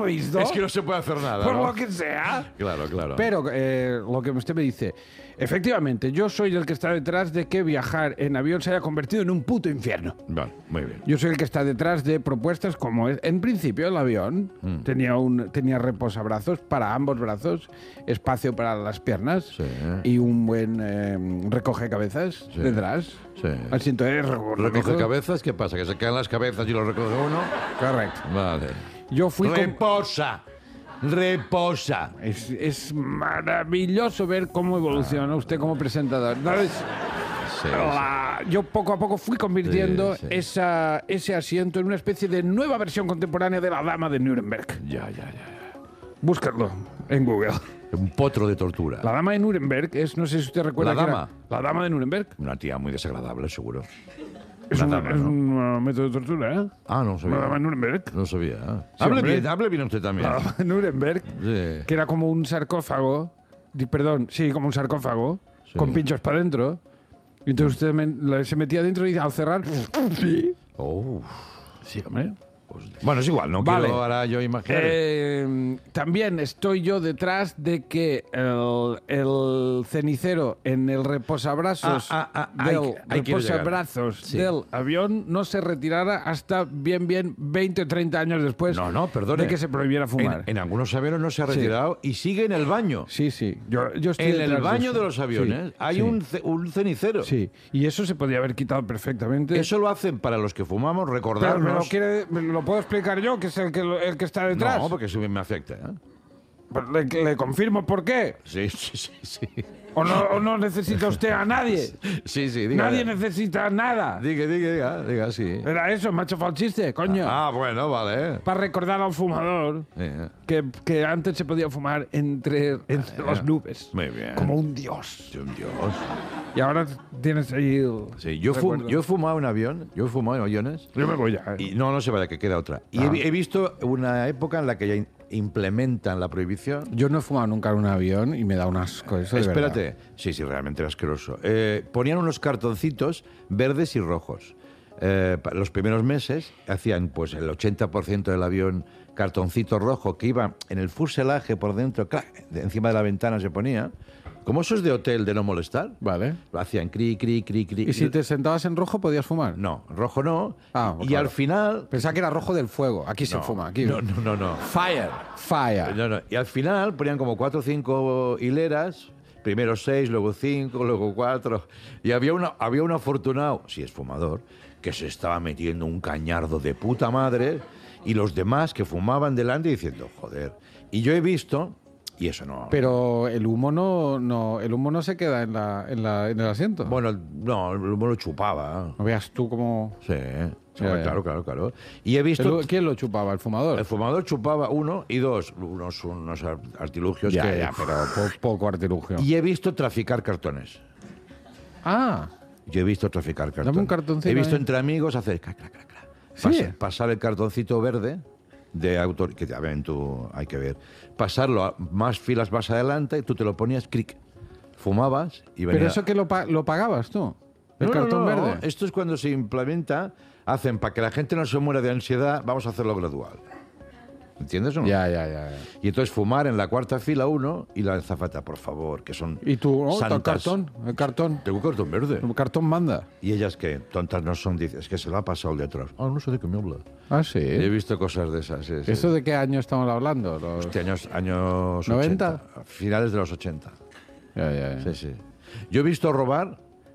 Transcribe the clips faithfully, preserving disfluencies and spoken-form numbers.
visto. Es que no se puede hacer nada, Por ¿no? lo que sea. Claro, claro. Pero eh, lo que usted me dice, efectivamente, yo soy el que está detrás de que viajar en avión se haya convertido en un puto infierno. Vale, muy bien. Yo soy el que está detrás de propuestas como, es- en principio, el avión Mm. tenía, un, tenía reposabrazos para ambos brazos, espacio para las piernas Sí. y un buen eh, recoge cabezas Sí. detrás. Sí. Asiento de ¿Recoge cabezas? ¿Qué pasa? ¿Que se caen las cabezas y lo recoge uno? Correcto. Vale. Yo fui con... Reposa. Reposa. Es, es maravilloso ver cómo evoluciona usted como presentador. ¿Sabes? Sí, La- yo poco a poco fui convirtiendo Sí, sí. Esa, ese asiento en una especie de nueva versión contemporánea de la Dama de Nuremberg. Ya, ya, ya. ya. Búscalo en Google. Un potro de tortura. La Dama de Nuremberg es, no sé si usted recuerda. ¿La que era- dama? la Dama de Nuremberg. Una tía muy desagradable, seguro. Es, Una un, dama, es ¿no? un uh, método de tortura, ¿eh? Ah, no La sabía. Dama de Nuremberg. No sabía. Sí, hable hombre. bien, hable bien usted también. La Dama de Nuremberg, Sí. que era como un sarcófago. di- Perdón, sí, como un sarcófago, Sí. con pinchos para adentro. Y entonces usted me- la- se metía dentro y al cerrar. Sí, Oh, sí, hombre. pues- bueno, es igual, no Vale. quiero ahora yo imaginar. Eh, también estoy yo detrás de que el, el cenicero en el reposabrazos Ah, ah, ah, ahí- del ahí quiero llegar. reposabrazos Sí. del avión no se retirara hasta bien bien veinte o treinta años después No, no, perdone. de que se prohibiera fumar. En, en algunos aviones no se ha retirado y sigue en el baño. Sí, sí. Yo, yo estoy En el detrás baño eso. de los aviones Sí, hay sí, un, ce- un cenicero. Sí, y eso se podía haber quitado perfectamente. Eso lo hacen para los que fumamos, Pero me lo, recordarnos. quiere, me lo puedo explicar yo, que es el que, el que está detrás. No, porque eso me afecta. ¿eh? Pero Le, le confirmo por qué. Sí, sí, sí, sí. ¿O no, o no necesita usted a nadie? Sí, sí, diga. Nadie necesita nada. Diga, diga, diga, diga, sí. Era eso, macho falchiste, coño. Ah, bueno, vale. Para recordar al fumador Sí, eh. que, que antes se podía fumar entre, entre las nubes. Muy bien. Como un dios. Dios, Dios. Y ahora tienes ahí el Sí, yo, fum- recuerdo. yo he fumado en avión, yo he fumado en aviones. Yo me voy ya. ¿eh? Y no, no se vaya, que queda otra. Y he Ah. vi- he, visto una época en la que ya in- implementan la prohibición. Yo no he fumado nunca en un avión y me da un asco eso, de verdad. Espérate. Sí, sí, realmente era asqueroso. Eh, ponían unos cartoncitos verdes y rojos. Eh, pa- los primeros meses hacían pues el ochenta por ciento del avión cartoncito rojo que iba en el fuselaje por dentro, ¡clac! De encima de la ventana se ponía. Como esos de hotel de no molestar. Vale. Lo hacían cri, cri, cri, cri. ¿Y si te sentabas en rojo podías fumar? No, rojo no. Ah, y claro. al final... Pensaba que era rojo del fuego. Aquí se No, fuma, aquí. No, no, no, no. Fire. Fire. No, no. Y al final ponían como cuatro o cinco hileras, primero seis, luego cinco, luego cuatro. Y había, una, había un afortunado, si es fumador, que se estaba metiendo un cañardo de puta madre y los demás que fumaban delante diciendo, joder. Y yo he visto, y eso no... Pero el humo no, no, el humo no se queda en, la, en, la, en el asiento. Bueno, no, el humo lo chupaba. No veas tú cómo... Sí, sí, Ya, ya. claro, claro, claro. Y he visto... El- ¿Quién lo chupaba? ¿El fumador? El fumador chupaba uno y dos, unos, unos ar- artilugios ya, que... ya, pero po- poco artilugio. Y he visto traficar cartones. Ah, Yo he visto traficar cartones. un cartoncito He visto ahí. entre amigos hacer... Crac, crac, crac, crac. Sí. Pasa- pasar el cartoncito verde de autor... Que ya ven tú, hay que ver. Pasarlo a más filas más adelante y tú te lo ponías, cric. Fumabas y venía... pero eso que lo, pa- lo pagabas tú. El No, no, cartón no, verde. Esto es cuando se implementa, hacen para que la gente no se muera de ansiedad, vamos a hacerlo gradual. ¿Entiendes o no? Ya, ya, ya. ya. Y entonces fumar en la cuarta fila uno y la azafata, por favor, que son ¿Y tú? Oh, el santas. cartón. El cartón. Tengo cartón verde. El cartón manda. Y ellas que tontas no son, dice, es que se lo ha pasado el de atrás. Ah, no sé de qué me habla. Ah, sí. He visto cosas de esas. Sí, sí. ¿Eso de qué año estamos hablando? Los- Hostia, años, años ¿noventa? ochenta, finales de los ochenta. Ya, ya, ya. Sí, sí. Yo he visto robar,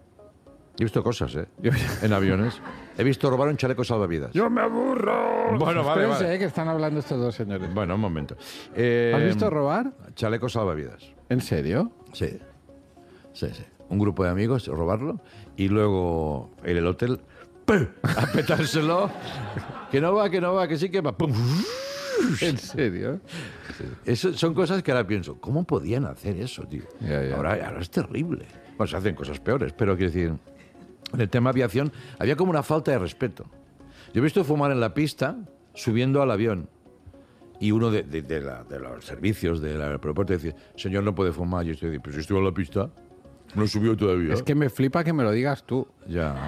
he visto cosas, ¿eh? En aviones. He visto robar un chaleco salvavidas. ¡Yo me aburro! Bueno, vale, Espérense, vale. eh, que están hablando estos dos señores. Bueno, un momento. Eh, ¿Has visto robar? Chaleco salvavidas. ¿En serio? Sí. Sí, sí. Un grupo de amigos robarlo y luego en el hotel ¡pum! A petárselo. Que no va, que no va, que sí que va. ¡Pum! ¿En serio? Eso son cosas que ahora pienso, ¿cómo podían hacer eso, tío? Ya, ya. Ahora, ahora es terrible. Bueno, se hacen cosas peores, pero quiero decir, en el tema aviación había como una falta de respeto. Yo he visto fumar en la pista subiendo al avión y uno de, de- de la- de los servicios del aeropuerto decía, señor, no puede fumar. Y yo estoy diciendo, pero si estoy en la pista, no he subido todavía. Es que me flipa que me lo digas tú. Ya.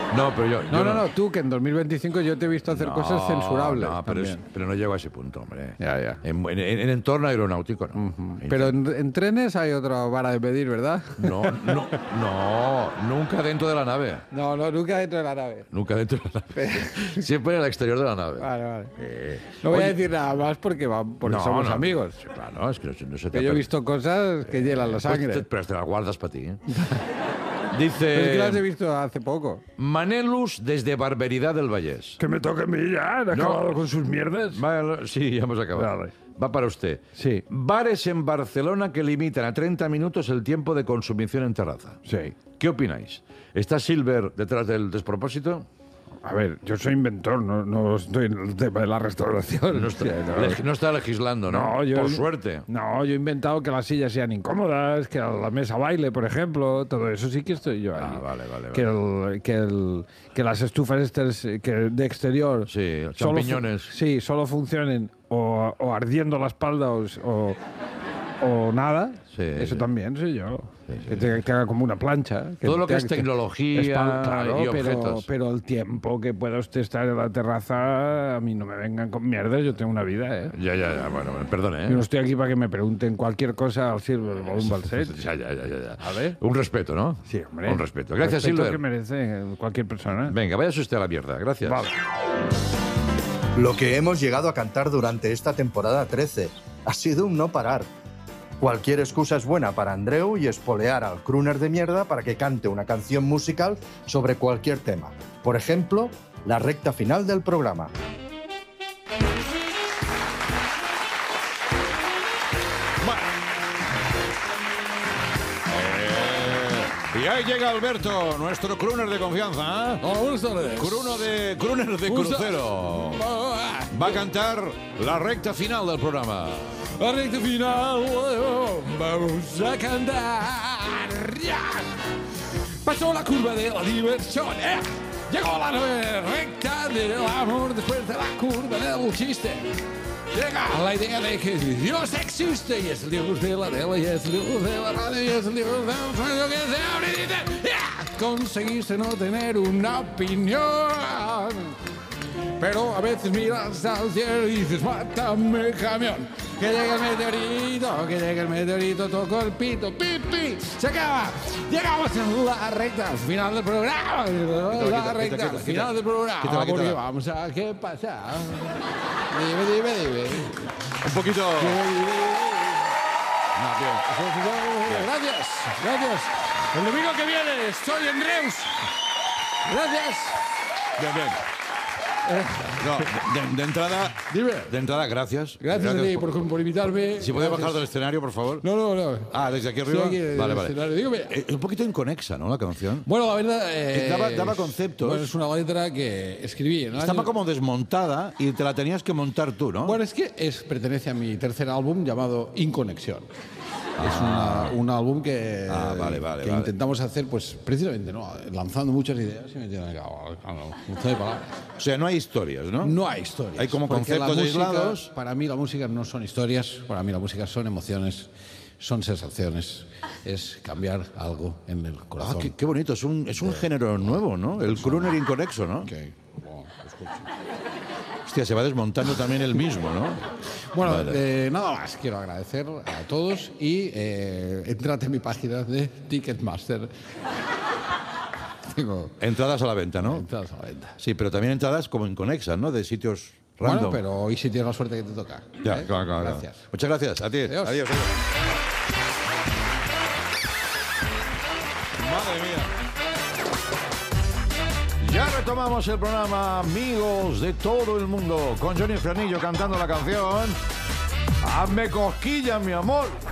No, pero yo... No, yo no, no, tú que en dos mil veinticinco yo te he visto hacer No, cosas censurables. No, pero, es- también. pero no llego a ese punto, hombre. Ya, ya. En, en- en entorno aeronáutico, no. Pero en, en trenes hay otra vara de medir, ¿verdad? No, no, no, nunca dentro de la nave. No, no, nunca dentro de la nave. Nunca dentro de la nave. Siempre en el exterior de la nave. Vale, vale. Eh, No voy a oye, decir nada más porque, va, porque no, somos no, amigos. sí, claro, es que no, se- no se te Que yo he ha per- visto cosas que hielan la Pues te- sangre. pero te las guardas para ti. ¿eh? Pero es que las he Dice visto hace poco. Manelus desde Barberidad del Vallés. Que me toque a mí ya, han No. acabado con sus mierdas. Vale, sí, ya hemos acabado. Vale. Va para usted. Sí. Bares en Barcelona que limitan a treinta minutos el tiempo de consumición en terraza. Sí. ¿Qué opináis? ¿Está Silver detrás del despropósito? A ver, yo soy inventor, no, no estoy en el tema de la restauración. No está, Hostia, no. leg- no está legislando, ¿no? No, yo- Por suerte. No, yo he inventado que las sillas sean incómodas, que la mesa baile, por ejemplo, todo eso sí que estoy yo ahí. Ah, vale, vale, Que, el- que, el- que las estufas estas eh, que de exterior... Sí, solo fu- champiñones. Sí, solo funcionen o, o ardiendo la espalda o, o, o nada. Sí, eso sí. también soy yo. que te, te haga como una plancha. Todo lo que te- es tecnología espal- claro, y pero, objetos. pero el tiempo que pueda usted estar en la terraza, a mí no me vengan con mierdas, yo tengo una vida, ¿eh? Ya, ya, ya. Bueno, bueno, perdone, ¿eh? Yo no estoy aquí para que me pregunten cualquier cosa al Silver Balloon Balset. Ya, ya, ya, ya, ya. A ver. Un respeto, ¿no? Sí, hombre. Un respeto. Gracias, Respeto Silver. que merece cualquier persona. Venga, váyase usted a la mierda. Gracias. Vale. Lo que hemos llegado a cantar durante esta temporada trece ha sido un no parar. Cualquier excusa es buena para Andreu y espolear al crooner de mierda para que cante una canción musical sobre cualquier tema. Por ejemplo, la recta final del programa. Y ahí llega Alberto, nuestro crooner de confianza. ¿eh? Hola, buenas tardes. Cruno de, crooner de Gusta- crucero. Va a cantar la recta final del programa. La recta final, vamos a cantar. Ya. Pasó la curva de la diversión. eh. Llegó la nueva recta del amor después de la curva del chiste. Llega la idea de que Dios existe y es el Dios de la tele y es el Dios de la radio y es el Dios del sueño que se abre y dice, "Ya". Conseguiste no tener una opinión. Pero a veces miras al cielo y dices, mátame camión. Que llegue el meteorito, que llegue el meteorito, toco el pito, pipi, se acaba. Llegamos a la recta final del programa. La quita, recta quita, quita, final del programa. quítala, Porque quítala. vamos a, ¿qué pasa? Dime, dime, dime. Un poquito. Dime, dime. No, bien. Gracias, gracias. El domingo que viene estoy en Reus. Gracias. Bien, bien. No, de, de entrada, Dime. de entrada, gracias. Gracias, a ti por, por invitarme. Si puede Gracias. bajar del escenario, por favor. No, no, no. Ah, desde aquí Estoy arriba. aquí en el vale, vale. escenario. Dígame. Eh, un poquito inconexa, ¿no? La canción. Bueno, la verdad. eh, daba- daba conceptos. Bueno, es una letra que escribí. En el Estaba año- como desmontada y te la tenías que montar tú, ¿no? Bueno, es que es, pertenece a mi tercer álbum llamado Inconexión. Es una- un álbum que, Ah, vale, vale, que vale. intentamos hacer, pues precisamente, ¿no? Lanzando muchas ideas y metiendo acá, a lo- montón de palabras. O sea, no hay historias, ¿no? No hay historias. Hay como porque la conceptos música- aislados. Para mí la música no son historias, para mí la música son emociones, son sensaciones, es cambiar algo en el Ah, corazón. qué, qué bonito. Es un, es un género nuevo, ¿no? El crooner inconexo, ¿no? Ok, bueno, escucho. Hostia, se va desmontando también el mismo, ¿no? Bueno, Vale. eh, nada más, quiero agradecer a todos y eh, entrate en mi página de Ticketmaster. Tengo Entradas a la venta, ¿no? entradas a la venta. Sí, pero también entradas como inconexas, ¿no? De sitios Bueno, random. pero hoy sí tienes la suerte que te toca. Ya, ¿eh? claro, claro. claro. Gracias. Muchas gracias. A ti. Adiós. Adiós. adiós. Madre mía. Ya retomamos el programa, amigos de todo el mundo, con Johnny Frenillo cantando la canción Hazme cosquillas, mi amor.